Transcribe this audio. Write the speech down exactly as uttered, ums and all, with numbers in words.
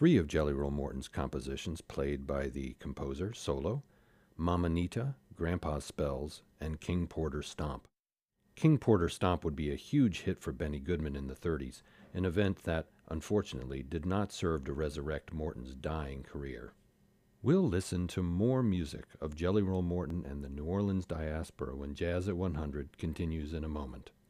three of Jelly Roll Morton's compositions played by the composer solo, Mama Nita, Grandpa's Spells, and King Porter Stomp. King Porter Stomp would be a huge hit for Benny Goodman in the thirties, an event that, unfortunately, did not serve to resurrect Morton's dying career. We'll listen to more music of Jelly Roll Morton and the New Orleans diaspora when Jazz at one hundred continues in a moment.